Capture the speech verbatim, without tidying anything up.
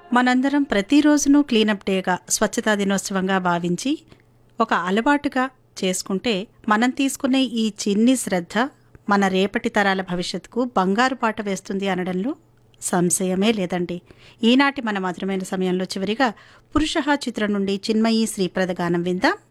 మనందరం ప్రతిరోజును క్లీనప్ డేగా స్వచ్ఛతా దినోత్సవంగా భావించి ఒక అలవాటుగా చేసుకుంటే మనం తీసుకునే ఈ చిన్ని శ్రద్ధ మన రేపటి తరాల భవిష్యత్తుకు బంగారు బాట వేస్తుంది అనడంలో సంశయమే లేదండి. ఈనాటి మన మధురమైన సమయంలో చివరిగా పురుష చిత్రం నుండి చిన్మయి శ్రీప్రద గానం విందాం.